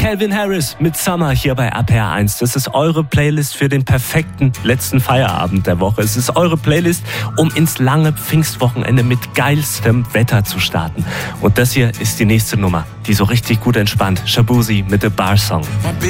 Calvin Harris mit Summer hier bei APR 1. Das ist eure Playlist für den perfekten letzten Feierabend der Woche. Es ist eure Playlist, um ins lange Pfingstwochenende mit geilstem Wetter zu starten. Und das hier ist die nächste Nummer, die so richtig gut entspannt. Shaboozey mit The Bar Song.